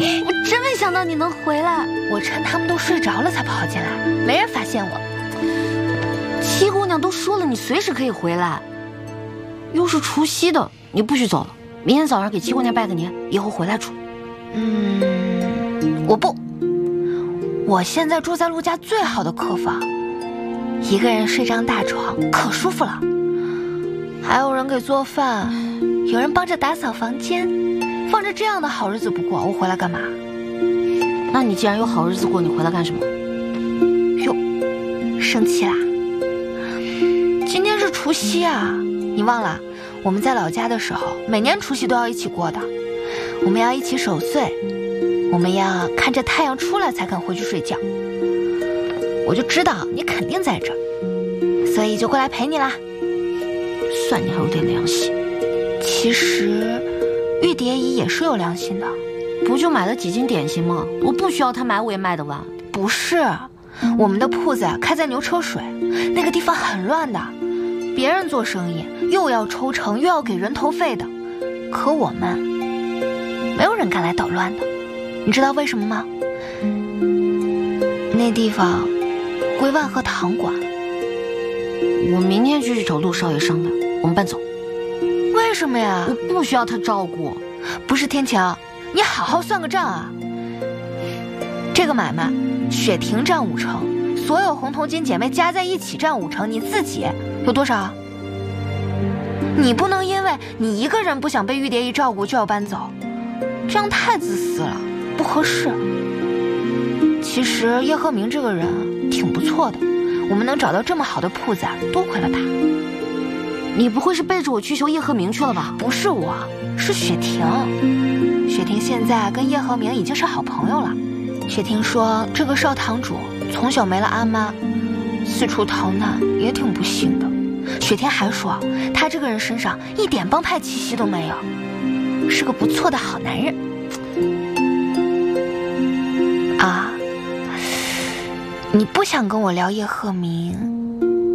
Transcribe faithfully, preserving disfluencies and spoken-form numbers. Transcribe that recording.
我真没想到你能回来， 我趁他们都睡着了才跑进来，没人发现我。 七姑娘都说了，你随时可以回来。又是除夕的，你不许走了。明天早上给七姑娘拜个年，以后回来住。 嗯，我不。我现在住在陆家最好的客房，一个人睡张大床，可舒服了。还有人给做饭，有人帮着打扫房间。放着这样的好日子不过，我回来干嘛？ 那你既然有好日子过，你回来干什么？ 哟，生气啦！今天是除夕啊，你忘了？我们在老家的时候，每年除夕都要一起过的。我们要一起守岁，我们要看着太阳出来才肯回去睡觉。我就知道你肯定在这儿，所以就过来陪你啦。 算你还有点良心。 其实玉蝶姨也是有良心的， 不就买了几斤点心吗？我不需要她买，我也卖得完。 不是，我们的铺子开在牛车水，那个地方很乱的，别人做生意又要抽成又要给人头费的，可我们没有人敢来捣乱的。你知道为什么吗？那地方归万和堂管。 我明天就去找陆少爷商量，我们搬走。 为什么呀？ 我不需要他照顾。 不是天晴，你好好算个账啊！这个买卖，雪婷占五成，所有红头巾姐妹加在一起占五成，你自己有多少？你不能因为你一个人不想被玉蝶姨照顾就要搬走，这样太自私了，不合适。其实叶鹤鸣这个人挺不错的，我们能找到这么好的铺子，多亏了他。 你不会是背着我去求叶鹤鸣去了吧？ 不是我，是雪婷。雪婷现在跟叶鹤鸣已经是好朋友了。雪婷说，这个少堂主从小没了阿妈，四处逃难也挺不幸的。雪婷还说，他这个人身上一点帮派气息都没有，是个不错的好男人。啊，你不想跟我聊叶鹤鸣？